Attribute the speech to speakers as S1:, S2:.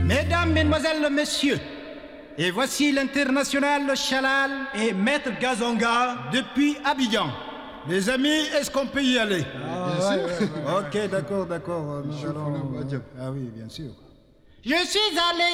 S1: Mesdames, Mesdemoiselles, Messieurs, et voici l'international Chalal
S2: et Maître Gazonga
S1: depuis Abidjan. Les amis, est-ce qu'on peut y aller?
S3: Bien sûr.
S1: Ok, d'accord. Nous allons... Ah oui, bien sûr. Je suis allé